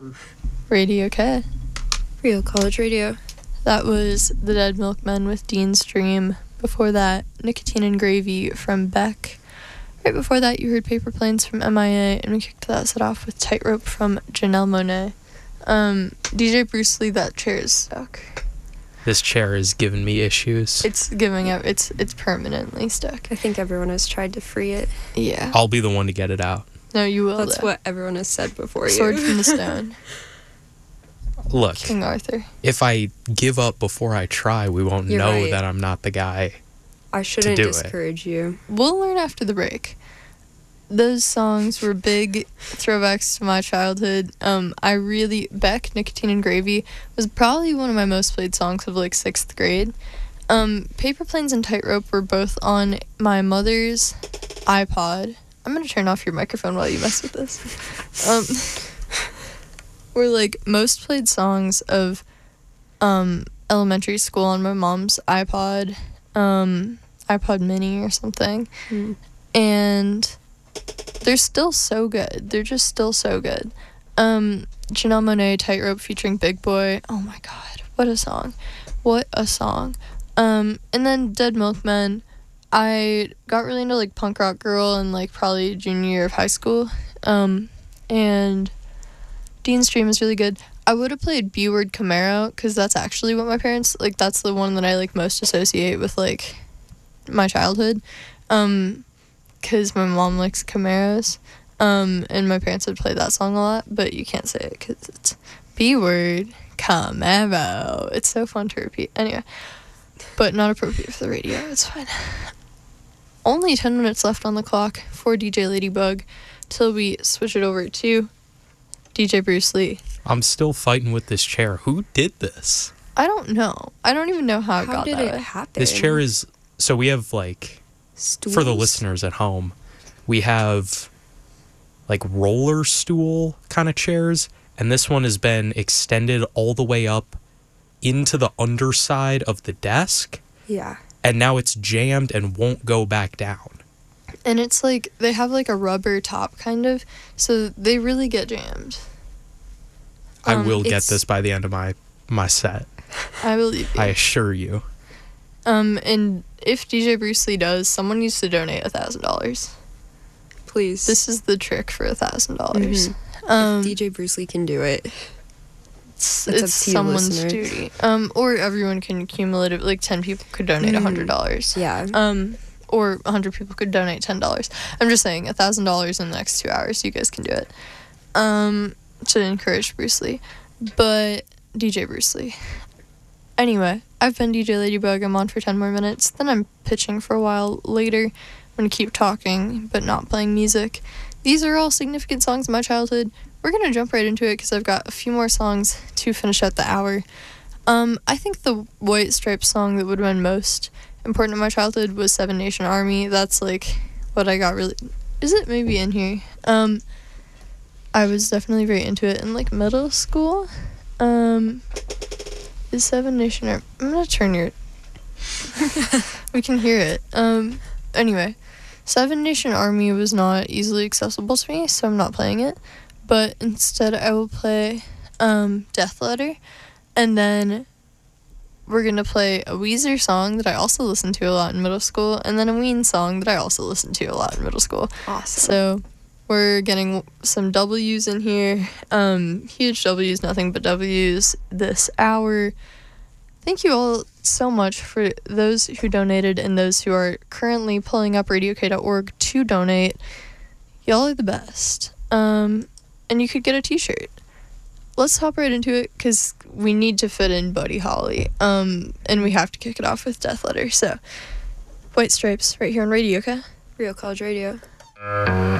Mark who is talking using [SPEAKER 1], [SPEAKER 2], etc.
[SPEAKER 1] Radio K.
[SPEAKER 2] Real College Radio.
[SPEAKER 1] That was The Dead Milkmen with Dean's Dream. Before that, Nicotine and Gravy from Beck. Right before that, you heard Paper Planes from MIA, and we kicked that set off with Tightrope from Janelle Monáe. DJ Bruce Lee, that chair is stuck.
[SPEAKER 3] This chair is giving me issues.
[SPEAKER 1] It's giving out. It's permanently stuck.
[SPEAKER 2] I think everyone has tried to free it.
[SPEAKER 1] Yeah.
[SPEAKER 3] I'll be the one to get it out.
[SPEAKER 1] No, you will.
[SPEAKER 2] That's
[SPEAKER 1] though.
[SPEAKER 2] what everyone has said before you.
[SPEAKER 1] Sword from the Stone.
[SPEAKER 3] Look,
[SPEAKER 1] King Arthur.
[SPEAKER 3] if I give up before I try, we won't
[SPEAKER 2] You're
[SPEAKER 3] know
[SPEAKER 2] right.
[SPEAKER 3] that I'm not the guy.
[SPEAKER 2] I shouldn't
[SPEAKER 3] do it.
[SPEAKER 2] discourage you.
[SPEAKER 1] We'll learn after the break. Those songs were big throwbacks to my childhood. Beck, Nicotine and Gravy was probably one of my most played songs of like 6th grade. Paper Planes and Tightrope were both on my mother's iPod. I'm gonna turn off your microphone while you mess with this. Were like most played songs of elementary school on my mom's iPod, iPod Mini or something. And they're still so good. They're just still so good. Janelle Monáe, Tightrope featuring Big Boy. Oh my god, what a song. What a song. And then Dead Milkmen. I got really into like punk rock girl in like probably junior year of high school. And Dean's Dream is really good. I would have played B-Word Camaro because that's actually what my parents like. That's the one that I like most associate with like my childhood. Because my mom likes Camaros. And my parents would play that song a lot, but you can't say it because it's B-Word Camaro. It's so fun to repeat. Anyway, but not appropriate for the radio. It's fine. Only 10 minutes left on the clock for DJ Ladybug till we switch it over to DJ Bruce Lee.
[SPEAKER 3] I'm still fighting with this chair. Who did this?
[SPEAKER 1] I don't know. I don't even know how it got that way.
[SPEAKER 2] How did it happen?
[SPEAKER 3] This chair is... So we have, like...
[SPEAKER 2] Stools?
[SPEAKER 3] For the listeners at home, we have, like, roller stool kind of chairs. And this one has been extended all the way up into the underside of the desk.
[SPEAKER 2] Yeah.
[SPEAKER 3] And now it's jammed and won't go back down.
[SPEAKER 1] And it's like, they have like a rubber top kind of, so they really get jammed.
[SPEAKER 3] I will get
[SPEAKER 2] it's-
[SPEAKER 3] this by the end of my set.
[SPEAKER 1] I believe you.
[SPEAKER 3] I assure you.
[SPEAKER 1] And if DJ Bruce Lee does, someone needs to donate $1,000.
[SPEAKER 2] Please.
[SPEAKER 1] This is the trick for $1,000.
[SPEAKER 2] If DJ Bruce Lee can do it.
[SPEAKER 1] It's
[SPEAKER 2] up to you,
[SPEAKER 1] someone's
[SPEAKER 2] listener.
[SPEAKER 1] duty. Or everyone can accumulate, like 10 people could donate $100.
[SPEAKER 2] Yeah.
[SPEAKER 1] Or 100 people could donate $10. I'm just saying, $1,000 in the next 2 hours, you guys can do it. To encourage Bruce Lee. But DJ Bruce Lee. Anyway, I've been DJ Ladybug. I'm on for 10 more minutes. Then I'm pitching for a while later. I'm going to keep talking, but not playing music. These are all significant songs of my childhood. We're going to jump right into it because I've got a few more songs to finish out the hour. I think the White Stripes song that would have been most important in my childhood was Seven Nation Army. That's like what I got really... Is it maybe in here? I was definitely very into it in like middle school. Is Seven Nation Army... I'm going to turn your... We can hear it. Anyway, Seven Nation Army was not easily accessible to me, so I'm not playing it. But instead, I will play Death Letter. And then we're going to play a Weezer song that I also listened to a lot in middle school. And then a Ween song that I also listened to a lot in middle school.
[SPEAKER 2] Awesome.
[SPEAKER 1] So we're getting some W's in here. Huge W's, nothing but W's this hour. Thank you all so much for those who donated and those who are currently pulling up radiok.org to donate. Y'all are the best. And you could get a t-shirt. Let's hop right into it because we need to fit in Buddy Holly. And we have to kick it off with Death Letter. So, White Stripes right here on Radio, okay?
[SPEAKER 2] Real College Radio.